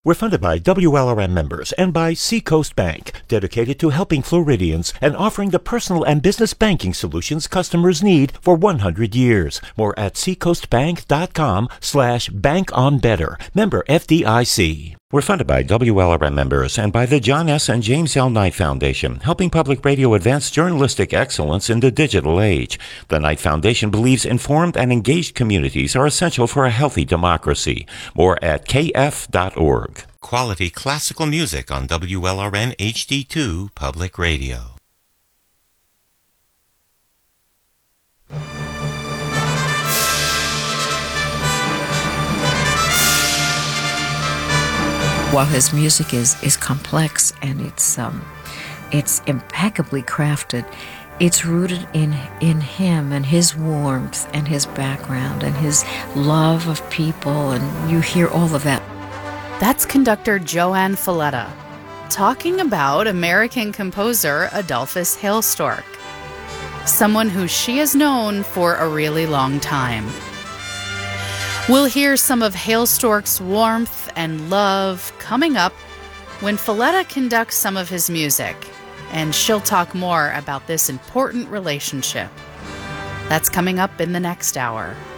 We're funded by WLRM members and by Seacoast Bank, dedicated to helping Floridians and offering the personal and business banking solutions customers need for 100 years. More at seacoastbank.com/bankonbetter. Member FDIC. We're funded by WLRM members and by the John S. and James L. Knight Foundation, helping public radio advance journalistic excellence in the digital age. The Knight Foundation believes informed and engaged communities are essential for a healthy democracy. More at kf.org. Quality classical music on WLRN HD2 Public Radio. While his music is complex and it's impeccably crafted, it's rooted in him and his warmth and his background and his love of people, and you hear all of that. That's conductor Joanne Falletta talking about American composer Adolphus Hailstork, someone who she has known for a really long time. We'll hear some of Hailstork's warmth and love coming up when Falletta conducts some of his music, and she'll talk more about this important relationship. That's coming up in the next hour.